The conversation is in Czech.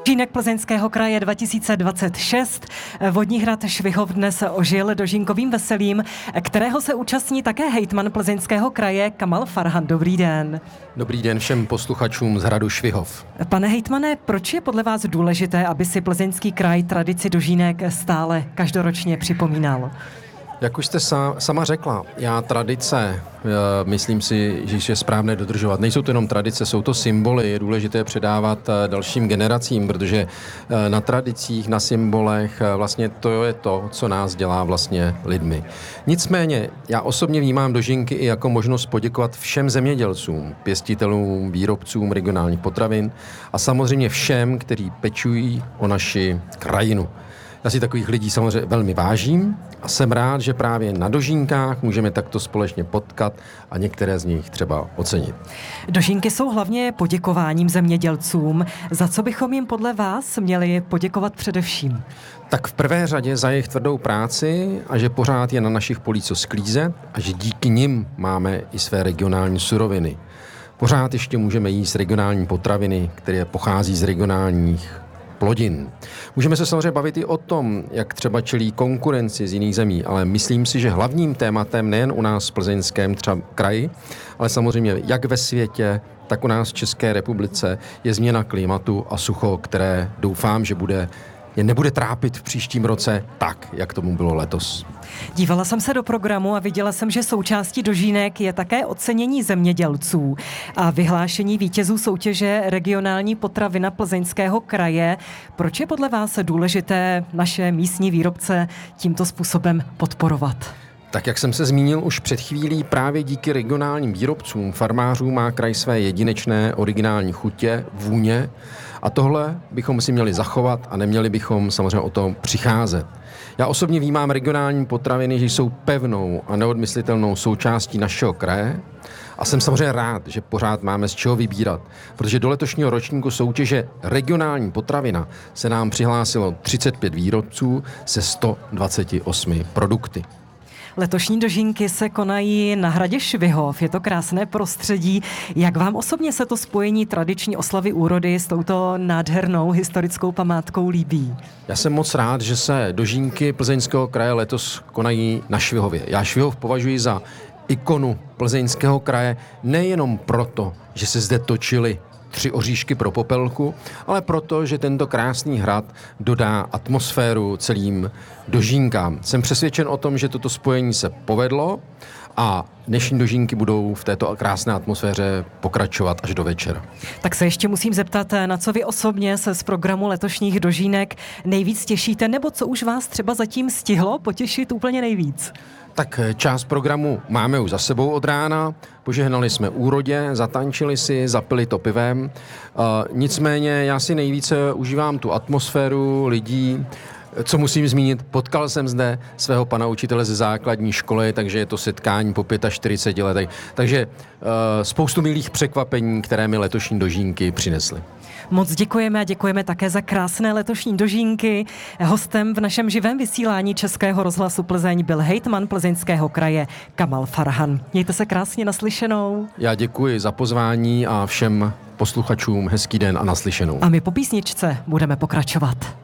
Dožínek Plzeňského kraje 2026. Vodní hrad Švihov dnes ožil dožínkovým veselím, kterého se účastní také hejtman Plzeňského kraje Kamal Farhan. Dobrý den. Dobrý den všem posluchačům z hradu Švihov. Pane hejtmane, proč je podle vás důležité, aby si Plzeňský kraj tradici dožínek stále každoročně připomínal? Jak už jste sama řekla, já tradice, myslím si, že je správné dodržovat. Nejsou to jenom tradice, jsou to symboly. Je důležité předávat dalším generacím, protože na tradicích, na symbolech vlastně to je to, co nás dělá vlastně lidmi. Nicméně, já osobně vnímám dožínky i jako možnost poděkovat všem zemědělcům, pěstitelům, výrobcům regionálních potravin a samozřejmě všem, kteří pečují o naši krajinu. Já si takových lidí samozřejmě velmi vážím a jsem rád, že právě na dožínkách můžeme takto společně potkat a některé z nich třeba ocenit. Dožínky jsou hlavně poděkováním zemědělcům. Za co bychom jim podle vás měli poděkovat především? Tak v prvé řadě za jejich tvrdou práci a že pořád je na našich polích co sklízet a že díky nim máme i své regionální suroviny. Pořád ještě můžeme jíst regionální potraviny, které pochází z regionálních plodin. Můžeme se samozřejmě bavit i o tom, jak třeba čelí konkurenci z jiných zemí, ale myslím si, že hlavním tématem nejen u nás v Plzeňském kraji, ale samozřejmě jak ve světě, tak u nás v České republice je změna klimatu a sucho, které doufám, že nebude trápit v příštím roce tak, jak tomu bylo letos. Dívala jsem se do programu a viděla jsem, že součástí dožínek je také ocenění zemědělců a vyhlášení vítězů soutěže Regionální potravina Plzeňského kraje. Proč je podle vás důležité naše místní výrobce tímto způsobem podporovat? Tak jak jsem se zmínil už před chvílí, právě díky regionálním výrobcům, farmářům má kraj své jedinečné originální chutě, vůně a tohle bychom si měli zachovat a neměli bychom samozřejmě o tom přicházet. Já osobně vnímám regionální potraviny, že jsou pevnou a neodmyslitelnou součástí našeho kraje a jsem samozřejmě rád, že pořád máme z čeho vybírat, protože do letošního ročníku soutěže Regionální potravina se nám přihlásilo 35 výrobců se 128 produkty. Letošní dožínky se konají na hradě Švihov. Je to krásné prostředí. Jak vám osobně se to spojení tradiční oslavy úrody s touto nádhernou historickou památkou líbí? Já jsem moc rád, že se dožínky Plzeňského kraje letos konají na Švihově. Já Švihov považuji za ikonu Plzeňského kraje nejenom proto, že se zde točily 3 oříšky pro popelku, ale proto, že tento krásný hrad dodá atmosféru celým dožínkám. Jsem přesvědčen o tom, že toto spojení se povedlo a dnešní dožínky budou v této krásné atmosféře pokračovat až do večera. Tak se ještě musím zeptat, na co vy osobně se z programu letošních dožínek nejvíc těšíte, nebo co už vás třeba zatím stihlo potěšit úplně nejvíc? Tak část programu máme už za sebou od rána, požehnali jsme úrodě, zatančili si, zapili to pivem. Nicméně já si nejvíce užívám tu atmosféru lidí. Co musím zmínit, potkal jsem zde svého pana učitele ze základní školy, takže je to setkání po 45 letech. Takže spoustu milých překvapení, které mi letošní dožínky přinesly. Moc děkujeme a děkujeme také za krásné letošní dožínky. Hostem v našem živém vysílání Českého rozhlasu Plzeň byl hejtman Plzeňského kraje Kamal Farhan. Mějte se krásně, naslyšenou. Já děkuji za pozvání a všem posluchačům hezký den a naslyšenou. A my po písničce budeme pokračovat.